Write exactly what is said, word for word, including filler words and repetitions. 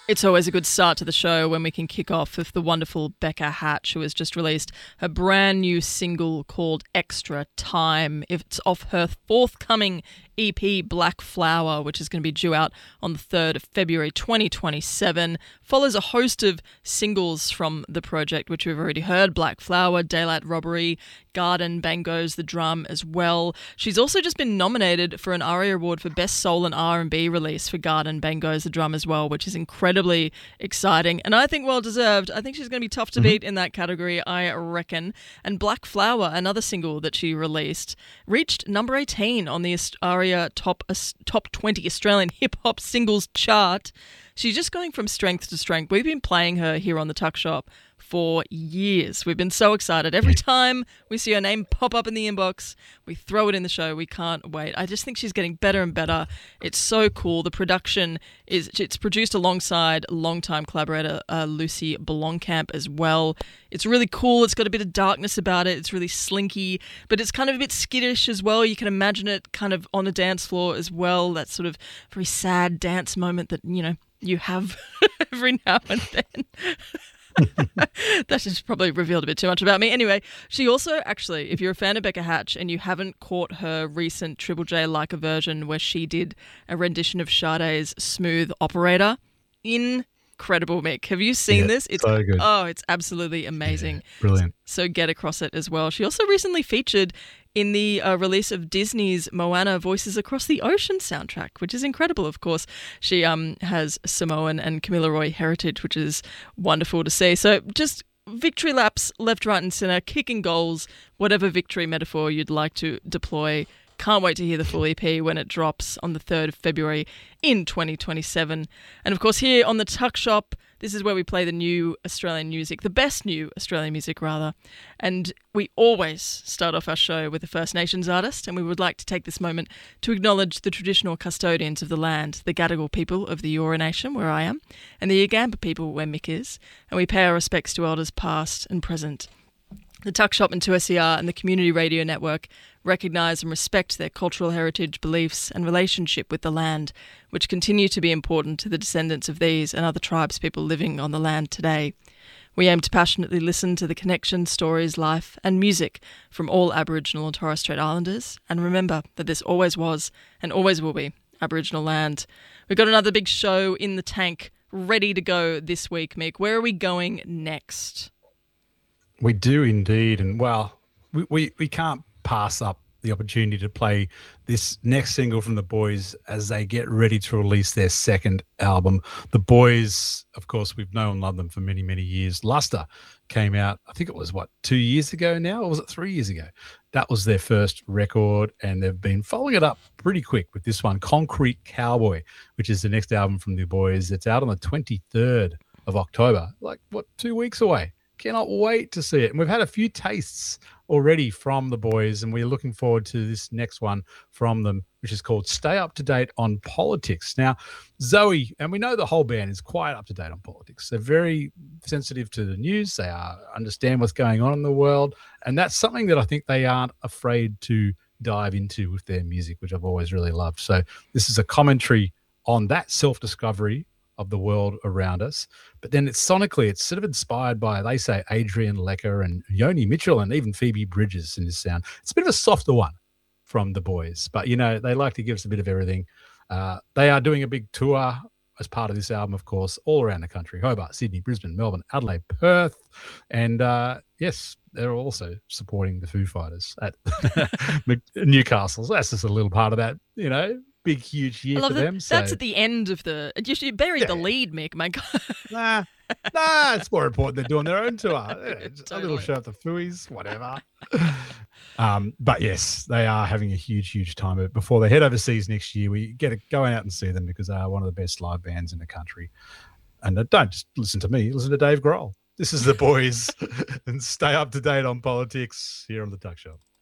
It's always a good start to the show when we can kick off with the wonderful Becca Hatch, who has just released a brand new single called Extra Time. It's off her forthcoming E P Black Flower, which is going to be due out on the third of February twenty twenty-seven. Follows a host of singles from the project, which we've already heard: Black Flower, Daylight Robbery, Garden Bangos, The Drum as well. She's also just been nominated for an ARIA Award for Best Soul and R and B release for Garden Bangos, The Drum as well, which is incredibly exciting and I think well deserved. I think she's going to be tough to beat mm-hmm. in that category, I reckon. And Black Flower, another single that she released, reached number eighteen on the ARIA top top twenty Australian hip hop singles chart. She's just going from strength to strength. We've been playing her here on the Tuck Shop for years. We've been so excited. Every time we see her name pop up in the inbox, we throw it in the show. We can't wait. I just think she's getting better and better. It's so cool. The production is, it's produced alongside longtime collaborator uh, Lucy Blomkamp as well. It's really cool. It's got a bit of darkness about it. It's really slinky, but it's kind of a bit skittish as well. You can imagine it kind of on a dance floor as well. That sort of very sad dance moment that, you know, you have every now and then. That just probably revealed a bit too much about me. Anyway, she also actually, if you're a fan of Becca Hatch and you haven't caught her recent Triple J Leica version where she did a rendition of Sade's Smooth Operator, incredible, Mick. Have you seen yeah, this? It's so good. Oh, it's absolutely amazing. Yeah, brilliant. So get across it as well. She also recently featured in the uh, release of Disney's Moana Voices Across the Ocean soundtrack, which is incredible, of course. She um has Samoan and Kamilaroi heritage, which is wonderful to see. So just victory laps left, right and centre, kicking goals, whatever victory metaphor you'd like to deploy. Can't wait to hear the full E P when it drops on the third of February in twenty twenty-seven. And of course, here on the Tuck Shop, this is where we play the new Australian music, the best new Australian music, rather. And we always start off our show with a First Nations artist, and we would like to take this moment to acknowledge the traditional custodians of the land, the Gadigal people of the Eora Nation, where I am, and the Yugambeh people, where Mick is. And we pay our respects to elders past and present. The Tuck Shop and two S E R and the Community Radio Network recognise and respect their cultural heritage, beliefs and relationship with the land, which continue to be important to the descendants of these and other tribes people living on the land today. We aim to passionately listen to the connections, stories, life and music from all Aboriginal and Torres Strait Islanders, and remember that this always was and always will be Aboriginal land. We've got another big show in the tank ready to go this week, Mick. Where are we going next? We do indeed. And, well, we, we, we can't pass up the opportunity to play this next single from the Boys as they get ready to release their second album. The Boys, of course, we've known and loved them for many, many years. Luster came out, I think it was, what, two years ago now? Or was it three years ago? That was their first record, and they've been following it up pretty quick with this one, Concrete Cowboy, which is the next album from the Boys. It's out on the twenty-third of October, like, what, two weeks away. Cannot wait to see it. And we've had a few tastes already from the Boys, and we're looking forward to this next one from them, which is called Stay Up to Date on Politics. Now, Zoe, and we know the whole band is quite up to date on politics. They're very sensitive to the news. They are, understand what's going on in the world. And that's something that I think they aren't afraid to dive into with their music, which I've always really loved. So this is a commentary on that self-discovery of the world around us. But then it's sonically, it's sort of inspired by, they say, Adrian Lecker and Yoni Mitchell and even Phoebe Bridges in this sound. It's a bit of a softer one from the Boys, but, you know, they like to give us a bit of everything. Uh, they are doing a big tour as part of this album, of course, all around the country: Hobart, Sydney, Brisbane, Melbourne, Adelaide, Perth. And uh, yes, they're also supporting the Foo Fighters at Newcastle. So that's just a little part of that, you know, big, huge year for that, them. So. That's at the end of the... You should bury yeah. the lead, Mick. My God. Nah, nah, it's more important they're doing their own tour. Yeah, totally. A little show at the Fooies, whatever. um, but yes, they are having a huge, huge time. But before they head overseas next year, we get to go out and see them because they are one of the best live bands in the country. And uh, don't just listen to me, listen to Dave Grohl. This is the Boys, and stay up to date on politics here on the Tuck Shop.